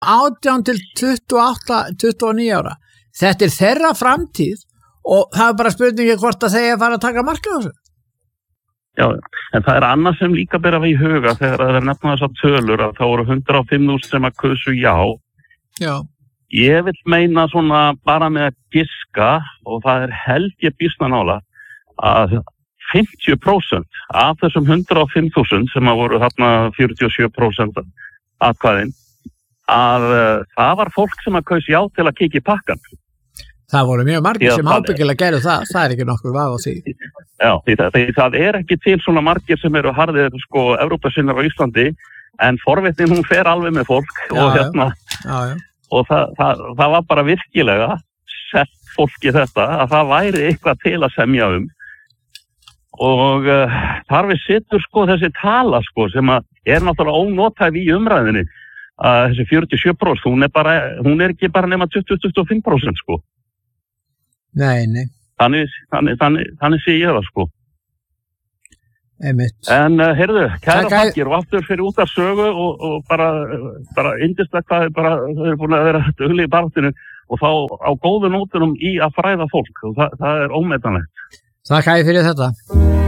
18 til 28, 29 ára. Þetta þeirra framtíð og það bara spurningi hvort að þeir fara að taka marka á þessu. Já, en það annað sem líka bera við í huga þegar það nefna þessar tölur að þá voru 105.000 sem að kusu já. Já. Ég vil meina svona bara með að giska og það held ég býsna nála að 50% af þessum 105.000 sem að voru þarna 47% atkvæðin að það var fólk sem að kaus já til að kíkja í pakkan. Það voru mjög margir sem ábyggilega gerðu það ekki nokkuð vafa á því. Já, því það ekki til svona margir sem eru harðir sko Evrópusinnar á Íslandi en forvitnin hún fer alveg með fólk og og það var bara virkilega sett fólki þetta að það væri eitthvað til að semja og þar við situr sko þessi tala sko sem að náttúrulega ónotæf í umræðinni að þessi 47% hún ekki bara nema 20-25% sko. Nei. Þannig sé ég það sko. Einmitt. En heyrðu, kæra þakkir og aftur fyrir út af sögu og bara yndislegt hvað þau eru búin að vera duglegir í baráttinu og þá á góðu nótunum í að fræða fólk og það ómetanlegt. Þakka fyrir þetta.